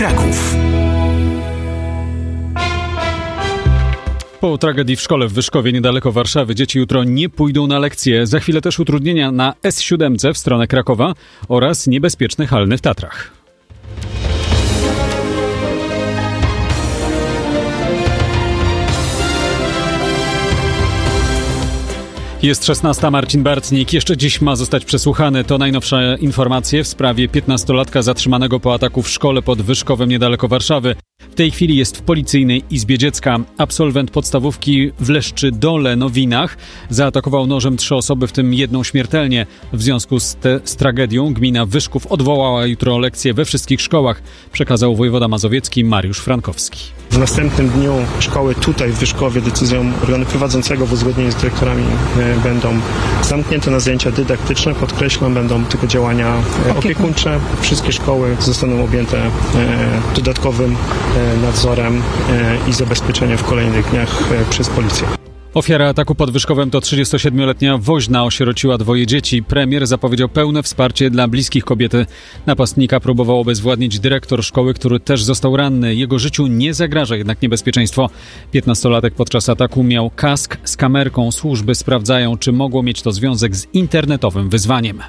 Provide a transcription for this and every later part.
Kraków. Po tragedii w szkole w Wyszkowie niedaleko Warszawy dzieci jutro nie pójdą na lekcje. Za chwilę też utrudnienia na S7 w stronę Krakowa oraz niebezpieczne halny w Tatrach. Jest 16. Marcin Bartnik. Jeszcze dziś ma zostać przesłuchany. To najnowsze informacje w sprawie 15-latka zatrzymanego po ataku w szkole pod Wyszkowem niedaleko Warszawy. W tej chwili jest w policyjnej izbie dziecka. Absolwent podstawówki w Leszczydole Nowinach zaatakował nożem 3 osoby, w tym jedną śmiertelnie. W związku z tragedią gmina Wyszków odwołała jutro lekcje we wszystkich szkołach, przekazał wojewoda mazowiecki Mariusz Frankowski. W następnym dniu szkoły tutaj w Wyszkowie decyzją organu prowadzącego w uzgodnieniu z dyrektorami będą zamknięte na zajęcia dydaktyczne. Podkreślam, będą tylko działania opiekuńcze. Wszystkie szkoły zostaną objęte dodatkowym nadzorem i zabezpieczeniem w kolejnych dniach przez policję. Ofiara ataku pod Wyszkowem to 37-letnia woźna, osierociła 2 dzieci. Premier zapowiedział pełne wsparcie dla bliskich kobiety. Napastnika próbował obezwładnić dyrektor szkoły, który też został ranny. Jego życiu nie zagraża jednak niebezpieczeństwo. 15-latek podczas ataku miał kask z kamerką. Służby sprawdzają, czy mogło mieć to związek z internetowym wyzwaniem.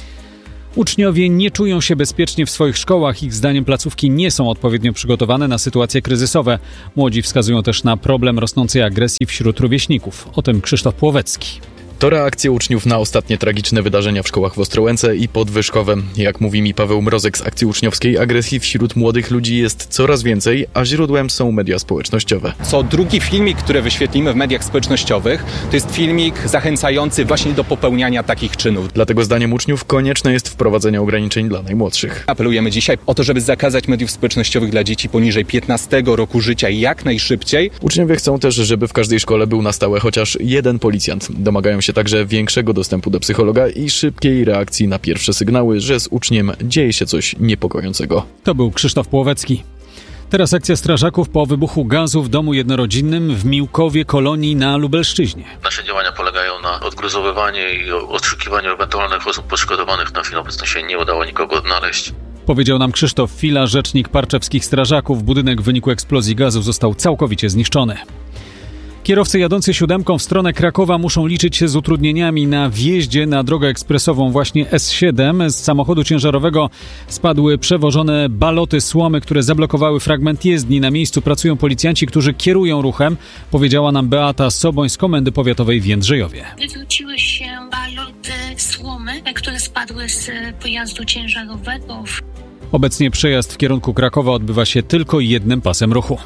Uczniowie nie czują się bezpiecznie w swoich szkołach. Ich zdaniem placówki nie są odpowiednio przygotowane na sytuacje kryzysowe. Młodzi wskazują też na problem rosnącej agresji wśród rówieśników. O tym Krzysztof Płowecki. To reakcje uczniów na ostatnie tragiczne wydarzenia w szkołach w Ostrołęce i pod Wyszkowem. Jak mówi mi Paweł Mrozek z akcji uczniowskiej, agresji wśród młodych ludzi jest coraz więcej, a źródłem są media społecznościowe. Co drugi filmik, który wyświetlimy w mediach społecznościowych, to jest filmik zachęcający właśnie do popełniania takich czynów. Dlatego zdaniem uczniów konieczne jest wprowadzenie ograniczeń dla najmłodszych. Apelujemy dzisiaj o to, żeby zakazać mediów społecznościowych dla dzieci poniżej 15 roku życia jak najszybciej. Uczniowie chcą też, żeby w każdej szkole był na stałe chociaż jeden policjant. Domagają się także większego dostępu do psychologa i szybkiej reakcji na pierwsze sygnały, że z uczniem dzieje się coś niepokojącego. To był Krzysztof Płowecki. Teraz akcja strażaków po wybuchu gazu w domu jednorodzinnym w Miłkowie Kolonii na Lubelszczyźnie. Nasze działania polegają na odgruzowywaniu i odszukiwaniu ewentualnych osób poszkodowanych. Na chwilę obecną się nie udało nikogo odnaleźć. Powiedział nam Krzysztof Fila, rzecznik parczewskich strażaków. Budynek w wyniku eksplozji gazu został całkowicie zniszczony. Kierowcy jadący 7 w stronę Krakowa muszą liczyć się z utrudnieniami na wjeździe na drogę ekspresową właśnie S7. Z samochodu ciężarowego spadły przewożone baloty słomy, które zablokowały fragment jezdni. Na miejscu pracują policjanci, którzy kierują ruchem, powiedziała nam Beata Soboń z Komendy Powiatowej w Jędrzejowie. Wywróciły się baloty słomy, które spadły z pojazdu ciężarowego. Obecnie przejazd w kierunku Krakowa odbywa się tylko jednym pasem ruchu.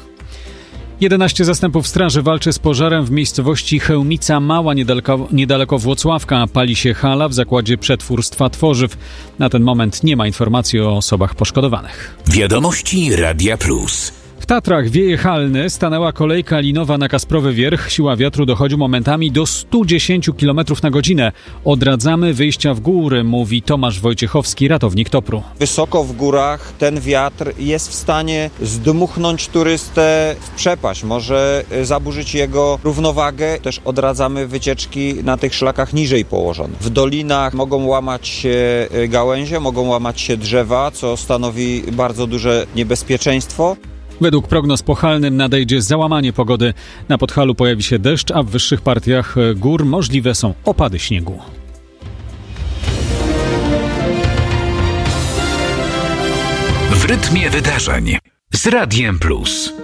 11 zastępów straży walczy z pożarem w miejscowości Chełmica Mała niedaleko Włocławka. Pali się hala w zakładzie przetwórstwa tworzyw. Na ten moment nie ma informacji o osobach poszkodowanych. Wiadomości Radia Plus. W Tatrach wieje halny, stanęła kolejka linowa na Kasprowy Wierch. Siła wiatru dochodzi momentami do 110 km na godzinę. Odradzamy wyjścia w góry, mówi Tomasz Wojciechowski, ratownik TOPR-u. Wysoko w górach ten wiatr jest w stanie zdmuchnąć turystę w przepaść, może zaburzyć jego równowagę. Też odradzamy wycieczki na tych szlakach niżej położonych. W dolinach mogą łamać się gałęzie, mogą łamać się drzewa, co stanowi bardzo duże niebezpieczeństwo. Według prognoz po halnym nadejdzie załamanie pogody. Na Podhalu pojawi się deszcz, a w wyższych partiach gór możliwe są opady śniegu. W rytmie wydarzeń z Radiem Plus.